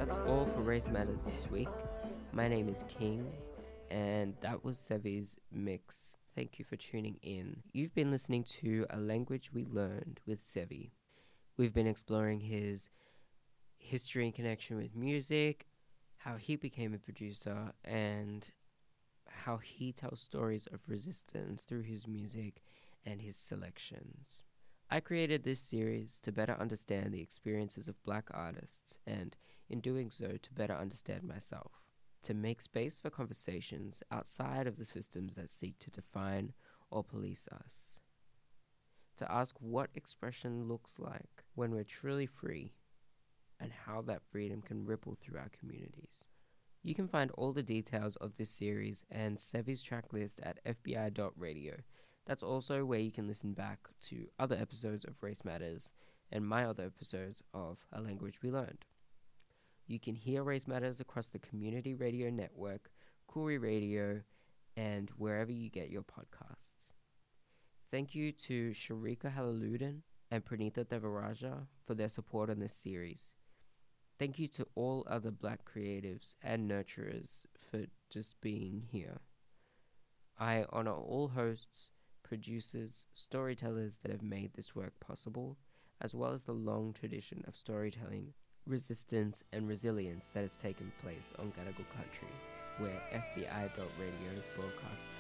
That's all for Race Matters this week. My name is King, and that was Sevi's mix. Thank you for tuning in. You've been listening to A Language We Learned with Sevi. We've been exploring his history and connection with music, how he became a producer, and how he tells stories of resistance through his music and his selections. I created this series to better understand the experiences of black artists and, in doing so, to better understand myself. To make space for conversations outside of the systems that seek to define or police us. To ask what expression looks like when we're truly free and how that freedom can ripple through our communities. You can find all the details of this series and Sevi's track list at fbi.radio. That's also where you can listen back to other episodes of Race Matters and my other episodes of A Language We Learned. You can hear Race Matters across the Community Radio Network, Koori Radio, and wherever you get your podcasts. Thank you to Sharika Halaluddin and Pranitha Devaraja for their support on this series. Thank you to all other black creatives and nurturers for just being here. I honor all hosts, producers, storytellers that have made this work possible, as well as the long tradition of storytelling, resistance, and resilience that has taken place on Gadigal country, where FBI Radio broadcasts